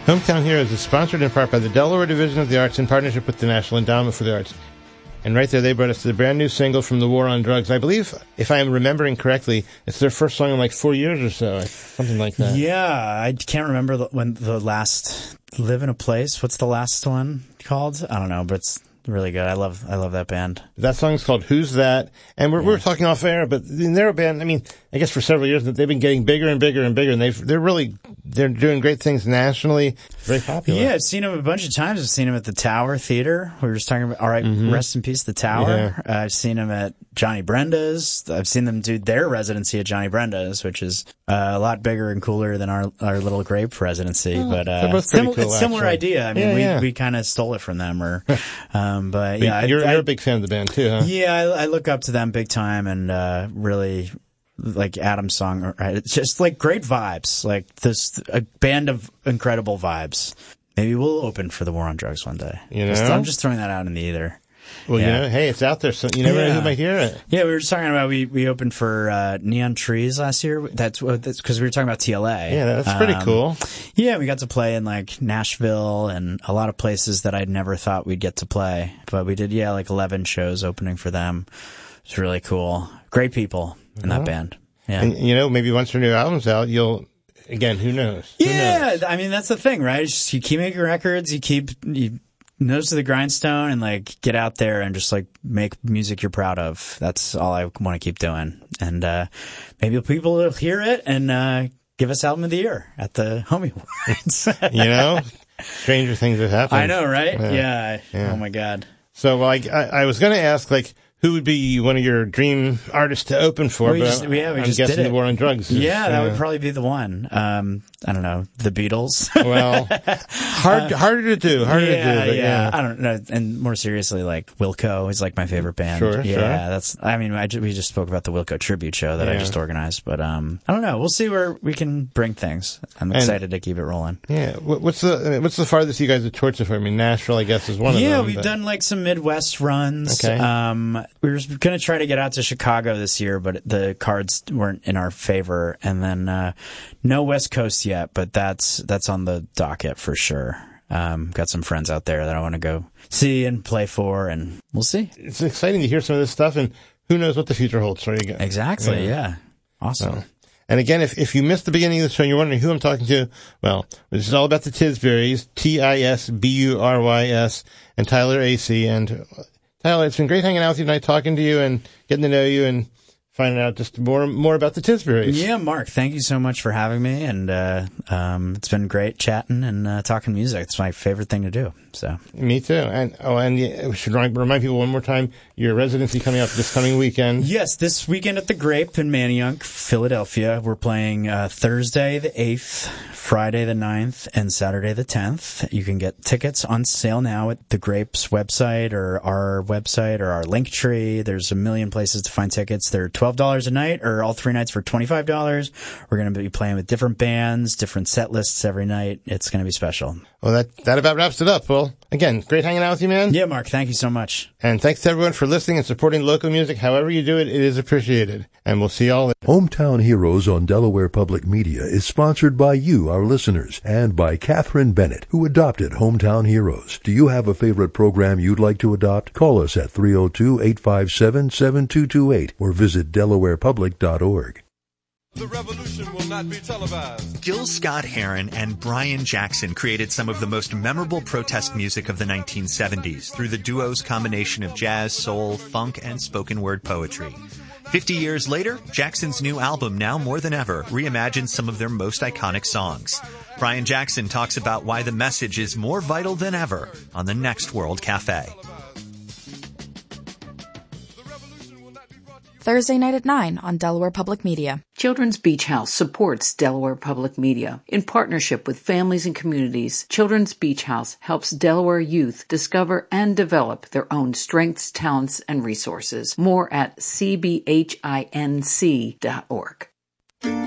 Hometown Heroes is sponsored in part by the Delaware Division of the Arts in partnership with the National Endowment for the Arts. And right there, they brought us the brand new single from The War on Drugs. I believe, if I am remembering correctly, it's their first song in like 4 years or so, something like that. Yeah, I can't remember when the last Live in a Place. What's the last one called? I don't know, but it's really good. I love that band. That song's called Who's That? And we're talking off air, but they're a band, I mean, I guess for several years, they've been getting bigger and bigger and bigger, and they're doing great things nationally. Very popular. Yeah, I've seen them a bunch of times. I've seen them at the Tower Theater. We were just talking about, all right, rest in peace, the Tower. Yeah. I've seen them at Johnny Brenda's. I've seen them do their residency at Johnny Brenda's, which is a lot bigger and cooler than our little Grape residency. Oh, but they're both pretty cool, it's a similar actually. idea. I mean, we kind of stole it from them. But yeah, you're a big fan of the band too, huh? Yeah, I look up to them big time, and really like Adam's song. Right? It's just like great vibes. Like a band of incredible vibes. Maybe we'll open for the War on Drugs one day. You know? I'm just throwing that out in the ether. Well, yeah. Hey, it's out there, so you never know who might hear it. Yeah, we were just talking about we opened for Neon Trees last year. That's because we were talking about TLA. Yeah, that's pretty cool. Yeah, we got to play in like Nashville and a lot of places that I'd never thought we'd get to play. But we did, like 11 shows opening for them. It's really cool. Great people in that band. Yeah, and maybe once their new album's out, again, who knows? Yeah, I mean that's the thing, right? It's just, you keep making records, you nose to the grindstone, and like get out there and just like make music you're proud of. That's all I want to keep doing. And maybe people will hear it and give us Album of the Year at the Homie Awards. Stranger things have happened. I know, right? Yeah. Oh my God. So I was going to ask, like, who would be one of your dream artists to open for? We just I'm guessing did The War on Drugs. That would probably be the one. I don't know, the Beatles. Well, harder to do. But yeah. I don't know. And more seriously, like Wilco is like my favorite band. Sure. That's. I mean, we just spoke about the Wilco tribute show that I just organized, but I don't know. We'll see where we can bring things. I'm excited to keep it rolling. Yeah. What's the farthest you guys have toured so far? I mean, Nashville, I guess, is one of them. Yeah, we've done like some Midwest runs. Okay. We were going to try to get out to Chicago this year, but the cards weren't in our favor. And then no West Coast yet, but that's on the docket for sure. Got some friends out there that I want to go see and play for, and we'll see. It's exciting to hear some of this stuff, and who knows what the future holds for you guys. Exactly, yeah. Awesome. And again, if you missed the beginning of the show and you're wondering who I'm talking to, well, this is all about the Tisburys, Tisburys, and Tyler AC. And Tyler, it's been great hanging out with you tonight, talking to you and getting to know you and finding out just more about the Tisburys. Yeah, Mark, thank you so much for having me, and it's been great chatting and talking music. It's my favorite thing to do. So me too. And we should remind people one more time, your residency coming up this coming weekend. Yes, this weekend at the Grape in Manayunk, Philadelphia. We're playing Thursday the 8th, Friday the 9th, and Saturday the 10th. You can get tickets on sale now at the Grape's website or our website or our Linktree. There's a million places to find tickets. They're $12 a night, or all 3 nights for $25. We're going to be playing with different bands, different set lists every night. It's going to be special. Well, that about wraps it up. Well, again, great hanging out with you, man. Yeah, Mark, thank you so much. And thanks to everyone for listening and supporting local music. However you do it, it is appreciated. And we'll see y'all later. Hometown Heroes on Delaware Public Media is sponsored by you, our listeners, and by Catherine Bennett, who adopted Hometown Heroes. Do you have a favorite program you'd like to adopt? Call us at 302-857-7228 or visit DelawarePublic.org. The revolution will not be televised. Gil Scott-Heron and Brian Jackson created some of the most memorable protest music of the 1970s through the duo's combination of jazz, soul, funk, and spoken word poetry. 50 years later, Jackson's new album, now more than ever, reimagines some of their most iconic songs. Brian Jackson talks about why the message is more vital than ever on the Next World Cafe. Thursday night at 9 on Delaware Public Media. Children's Beach House supports Delaware Public Media. In partnership with families and communities, Children's Beach House helps Delaware youth discover and develop their own strengths, talents, and resources. More at cbhinc.org.